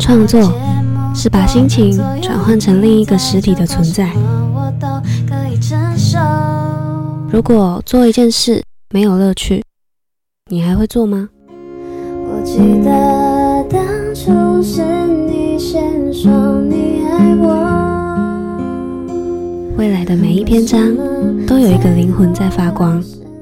创作是把心情转换成另一个实体的存在。如果做一件事没有乐趣，你还会做吗？ 我记得当初是你先说你爱我， 未来的每一篇章都有一个灵魂在发光。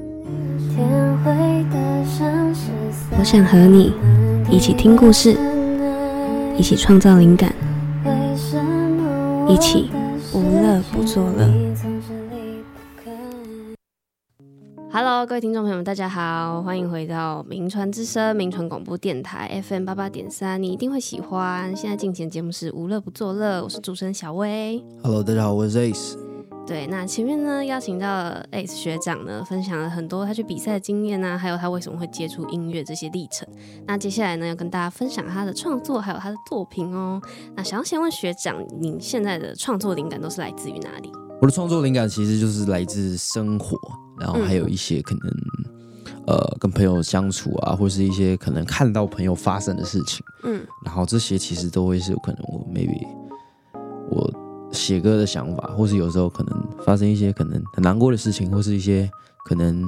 我想和你一起听故事，一起创造灵感，一起无乐不作乐。Hello， 各位听众朋友们，大家好，欢迎回到名传之声名传广播电台 FM88.3，你一定会喜欢。现在进行的节目是无乐不作乐，我是主持人小薇。 Hello， 大家好，我是 Ace。 对，那前面呢邀请到了 Ace 学长呢，分享了很多他去比赛的经验啊，还有他为什么会接触音乐这些历程。那接下来呢，要跟大家分享他的创作，还有他的作品哦。那想要先问学长，你现在的创作灵感都是来自于哪里？ 我的创作灵感其实就是来自生活，然后还有一些可能跟朋友相处啊，或是一些可能看到朋友发生的事情，然后这些其实都会是有可能我写歌的想法，或是有时候可能发生一些可能很难过的事情，或是一些可能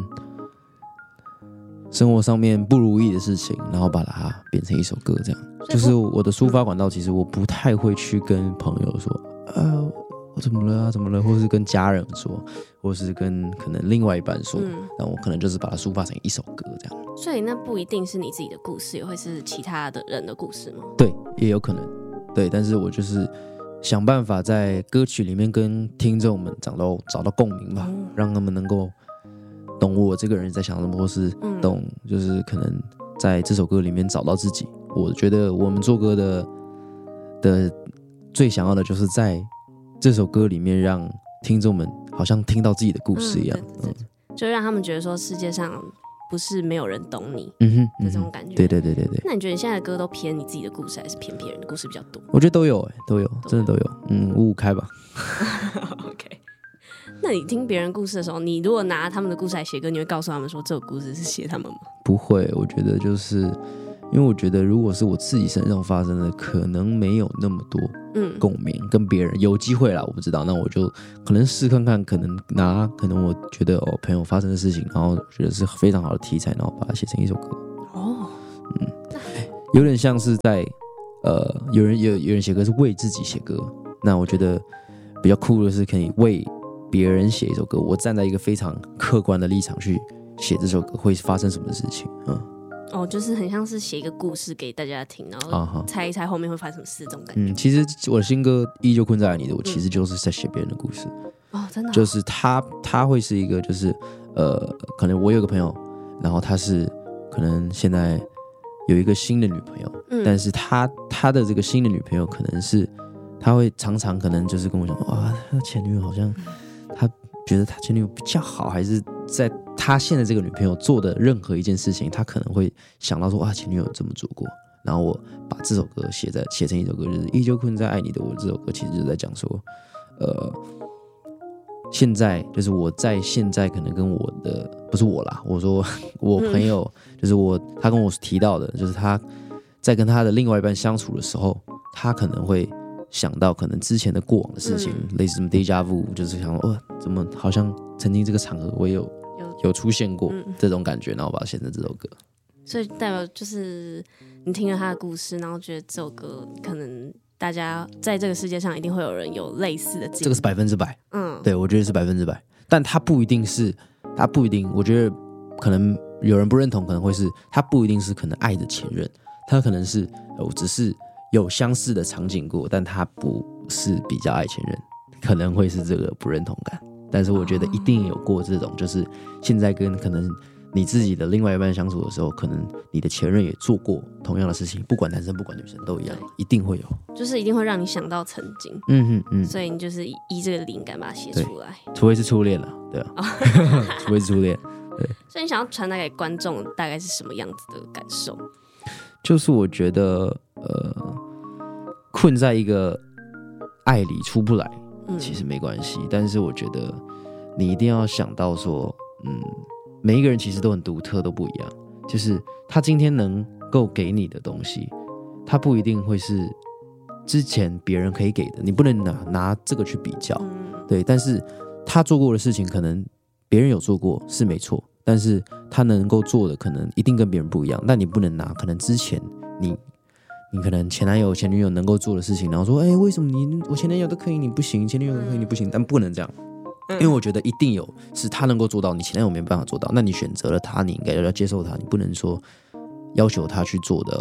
生活上面不如意的事情，然后把它变成一首歌，这样就是我的抒发管道。其实我不太会去跟朋友说我怎么了啊，怎么了，或是跟家人说，或是跟可能另外一半说，那我可能就是把它抒发成一首歌这样。 所以那不一定是你自己的故事，也会是其他的人的故事吗？ 对，也有可能。对，但是我就是想办法在歌曲里面跟听众们找到共鸣吧，让他们能够懂我这个人在想什么，或是懂就是可能在这首歌里面找到自己。我觉得我们做歌的最想要的就是在这首歌里面让听众们好像听到自己的故事一样， 就让他们觉得说世界上不是没有人懂你的这种感觉。 对。 那你觉得你现在的歌都偏你自己的故事，还是偏别人的故事比较多？ 我觉得都有，真的都有。五五开吧。 OK。那你听别人故事的时候，你如果拿他们的故事来写歌，你会告诉他们说这首故事是写他们吗？ 不会，我觉得就是因为我觉得如果是我自己身上发生的，可能没有那么多共鸣，跟别人有机会啦，我不知道，那我就可能试看看，可能我觉得朋友发生的事情，然后觉得是非常好的题材，然后把它写成一首歌。有点像是在有人写歌是为自己写歌，那我觉得比较酷的是可以为别人写一首歌，我站在一个非常客观的立场去写这首歌会发生什么事情。 就是很像是写一个故事给大家听，然后猜一猜后面会发生什么事这种感觉。 其实我的新歌依旧困在爱你的，我其实就是在写别人的故事。 真的就是他会是一个就是可能我有个朋友，然后他是可能现在有一个新的女朋友，但是他的这个新的女朋友可能是他会常常可能就是跟我讲他前女友好像他觉得他前女友比较好，还是在他现在这个女朋友做的任何一件事情，他可能会想到说前女友有这么做过。然后我把这首歌写成一首歌，就是依旧困在爱你的我。这首歌其实就是在讲说现在就是我在现在可能跟我的不是我啦，我说我朋友就是他跟我提到的，就是他在跟他的另外一半相处的时候，他可能会想到可能之前的过往的事情，类似什么 déjà vu， 就是想怎么好像曾经这个场合我也有出现过这种感觉，然后把它写成这首歌。 所以代表就是你听了他的故事，然后觉得这首歌可能大家在这个世界上一定会有人有类似的经历， 这个是100%，对，我觉得是100%，但他不一定，我觉得可能有人不认同，可能会是他不一定是可能爱的前任，他可能是我只是有相似的场景过，但他不是比较爱前任，可能会是这个不认同感。但是我觉得一定有过这种，就是现在跟可能你自己的另外一半相处的时候，可能你的前任也做过同样的事情，不管男生不管女生都一样，一定会有， 就是一定会让你想到曾经。所以你就是依这个灵感把它写出来， 除非是初恋了，对啊，除非是初恋，对。 所以你想要传达给观众大概是什么样子的感受？ 就是我觉得困在一个爱里出不来，其实没关系，但是我觉得你一定要想到说每一个人其实都很独特，都不一样，就是他今天能够给你的东西，他不一定会是之前别人可以给的，你不能拿这个去比较，对。但是他做过的事情，可能别人有做过是没错，但是他能够做的可能一定跟别人不一样。但你不能拿可能之前你可能前男友前女友能够做的事情，然后说，为什么我前男友都可以你不行，前女友都可以你不行，但不能这样。因为我觉得一定有是他能够做到，你前男友没办法做到，那你选择了他，你应该要接受他，你不能说要求他去做的